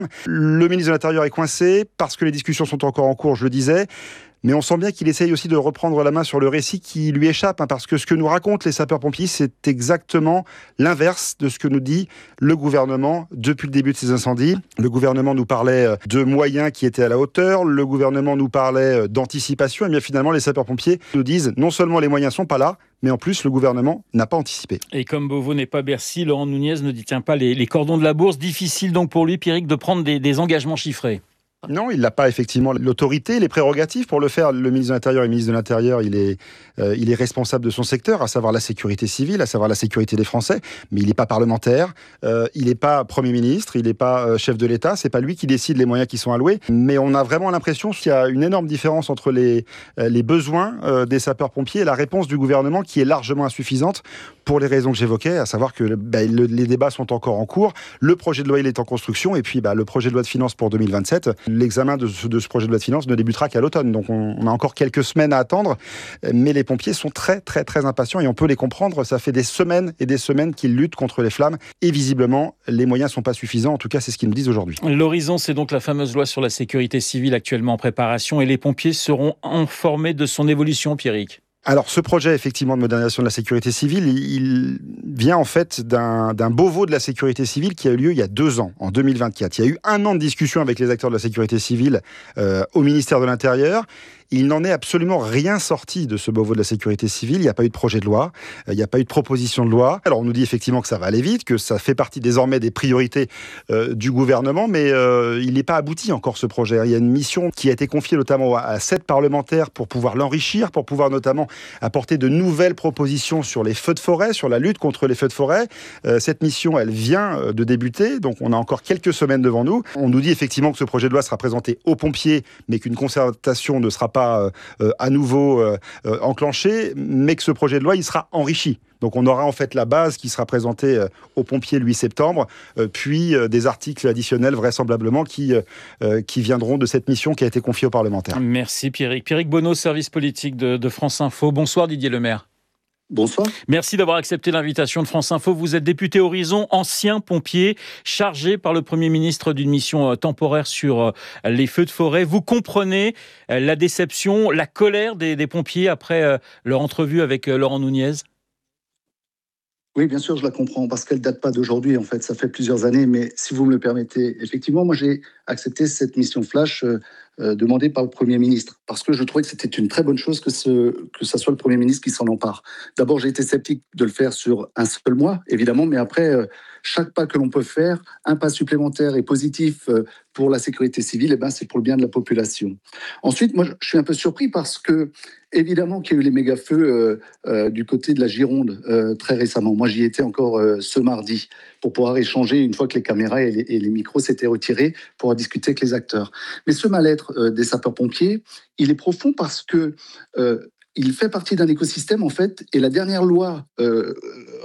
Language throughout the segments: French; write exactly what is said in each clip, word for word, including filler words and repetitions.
Le ministre de l'Intérieur est coincé parce que les discussions sont encore en cours, je le disais. Mais on sent bien qu'il essaye aussi de reprendre la main sur le récit qui lui échappe, hein, parce que ce que nous racontent les sapeurs-pompiers, c'est exactement l'inverse de ce que nous dit le gouvernement depuis le début de ces incendies. Le gouvernement nous parlait de moyens qui étaient à la hauteur, le gouvernement nous parlait d'anticipation, et bien finalement les sapeurs-pompiers nous disent non seulement les moyens sont pas là, mais en plus le gouvernement n'a pas anticipé. Et comme Beauvau n'est pas Bercy, Laurent Nunez ne détient pas les, les cordons de la bourse. Difficile donc pour lui, Pierrick, de prendre des, des engagements chiffrés. Non, il n'a pas effectivement l'autorité, les prérogatives pour le faire. Le ministre de l'Intérieur et le ministre de l'Intérieur, il est, euh, il est responsable de son secteur, à savoir la sécurité civile, à savoir la sécurité des Français, mais il n'est pas parlementaire, euh, il n'est pas Premier ministre, il n'est pas euh, chef de l'État, c'est pas lui qui décide les moyens qui sont alloués. Mais on a vraiment l'impression qu'il y a une énorme différence entre les, euh, les besoins euh, des sapeurs-pompiers et la réponse du gouvernement qui est largement insuffisante pour les raisons que j'évoquais, à savoir que bah, le, les débats sont encore en cours, le projet de loi il est en construction, et puis bah, le projet de loi de finances pour deux mille vingt-sept, l'examen de ce, de ce projet de loi de finances ne débutera qu'à l'automne. Donc on, on a encore quelques semaines à attendre, mais les pompiers sont très très très impatients et on peut les comprendre. Ça fait des semaines et des semaines qu'ils luttent contre les flammes et visiblement les moyens ne sont pas suffisants. En tout cas, c'est ce qu'ils nous disent aujourd'hui. L'horizon, c'est donc la fameuse loi sur la sécurité civile actuellement en préparation et les pompiers seront informés de son évolution, Pierrick. Alors, ce projet, effectivement, de modernisation de la sécurité civile, il vient en fait d'un, d'un Beauvau de la sécurité civile qui a eu lieu il y a deux ans, en deux mille vingt-quatre. Il y a eu un an de discussion avec les acteurs de la sécurité civile euh, au ministère de l'Intérieur. Il n'en est absolument rien sorti de ce Beauvau de la sécurité civile. Il n'y a pas eu de projet de loi, il n'y a pas eu de proposition de loi. Alors on nous dit effectivement que ça va aller vite, que ça fait partie désormais des priorités euh, du gouvernement, mais euh, il n'est pas abouti encore ce projet. Il y a une mission qui a été confiée notamment à, à sept parlementaires pour pouvoir l'enrichir, pour pouvoir notamment apporter de nouvelles propositions sur les feux de forêt, sur la lutte contre les feux de forêt. Euh, cette mission, elle vient de débuter, donc on a encore quelques semaines devant nous. On nous dit effectivement que ce projet de loi sera présenté aux pompiers, mais qu'une concertation ne sera pas Euh, à nouveau euh, euh, enclenché, mais que ce projet de loi il sera enrichi. Donc on aura en fait la base qui sera présentée euh, aux pompiers le huit septembre, euh, puis euh, des articles additionnels vraisemblablement qui, euh, qui viendront de cette mission qui a été confiée aux parlementaires. Merci Pierrick. Pierrick Bonneau, service politique de, de France Info. Bonsoir Didier Lemaire. Bonsoir. Merci d'avoir accepté l'invitation de France Info. Vous êtes député Horizon, ancien pompier, chargé par le Premier ministre d'une mission temporaire sur les feux de forêt. Vous comprenez la déception, la colère des, des pompiers après leur entrevue avec Laurent Nunez ? Oui, bien sûr, je la comprends, parce qu'elle ne date pas d'aujourd'hui, en fait, ça fait plusieurs années, mais si vous me le permettez, effectivement, moi j'ai accepté cette mission flash euh, euh, demandée par le Premier ministre, parce que je trouvais que c'était une très bonne chose que ce que ça soit le Premier ministre qui s'en empare. D'abord, j'ai été sceptique de le faire sur un seul mois, évidemment, mais après, euh, chaque pas que l'on peut faire, un pas supplémentaire et positif euh, pour la sécurité civile, eh ben, c'est pour le bien de la population. Ensuite, moi, je suis un peu surpris parce que, évidemment qu'il y a eu les méga-feux euh, euh, du côté de la Gironde euh, très récemment. Moi, j'y étais encore euh, ce mardi pour pouvoir échanger une fois que les caméras et les, et les micros s'étaient retirés pour discuter avec les acteurs. Mais ce mal-être euh, des sapeurs-pompiers, il est profond parce que euh, il fait partie d'un écosystème, en fait, et la dernière loi euh,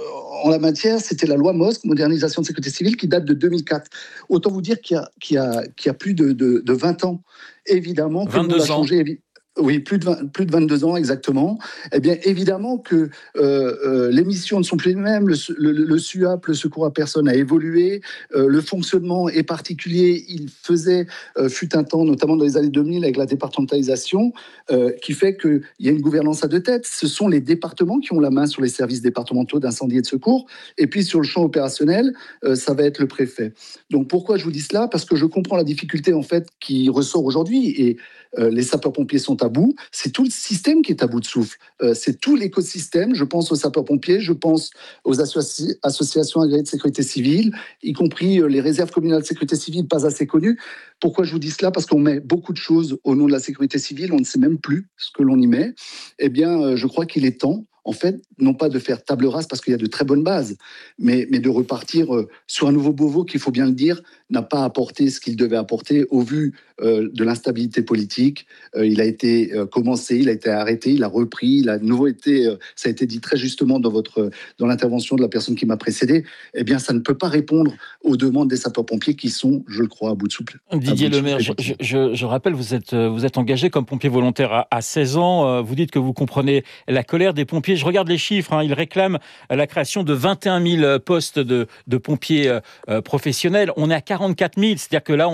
en la matière, c'était la loi M O S C, Modernisation de la sécurité civile, qui date de deux mille quatre. Autant vous dire qu'il y a, qu'il y a, qu'il y a plus de, de, de vingt ans. Évidemment, que le monde a changé. Oui, plus de, vingt, plus de vingt-deux ans exactement. Eh bien, évidemment que euh, euh, les missions ne sont plus les mêmes. Le, le, le S U A P, le secours à personne, a évolué. Euh, le fonctionnement est particulier. Il faisait, euh, fut un temps, notamment dans les années deux mille, avec la départementalisation, euh, qui fait qu'il y a une gouvernance à deux têtes. Ce sont les départements qui ont la main sur les services départementaux d'incendie et de secours. Et puis, sur le champ opérationnel, euh, ça va être le préfet. Donc, pourquoi je vous dis cela ? Parce que je comprends la difficulté, en fait, qui ressort aujourd'hui. Et euh, les sapeurs-pompiers sont à bout, c'est tout le système qui est à bout de souffle. Euh, c'est tout l'écosystème. Je pense aux sapeurs-pompiers, je pense aux associ- associations agréées de sécurité civile, y compris euh, les réserves communales de sécurité civile pas assez connues. Pourquoi je vous dis cela ? Parce qu'on met beaucoup de choses au nom de la sécurité civile, on ne sait même plus ce que l'on y met. Eh bien, euh, je crois qu'il est temps, en fait, non pas de faire table rase parce qu'il y a de très bonnes bases, mais, mais de repartir euh, sur un nouveau Beauvau qui, il faut bien le dire, n'a pas apporté ce qu'il devait apporter au vu euh, de l'instabilité politique. Euh, il a été euh, commencé, il a été arrêté, il a repris, il a de nouveau été, euh, ça a été dit très justement dans, votre, dans l'intervention de la personne qui m'a précédé, eh bien ça ne peut pas répondre aux demandes des sapeurs-pompiers qui sont, je le crois, à bout de souple. Didier Lemaire, je, je, je rappelle, vous êtes, vous êtes engagé comme pompier volontaire à, à seize ans. Vous dites que vous comprenez la colère des pompiers. Je regarde les chiffres, hein, ils réclament la création de vingt et un mille postes de, de pompiers euh, professionnels. On est à quarante-quatre mille, c'est-à-dire que là,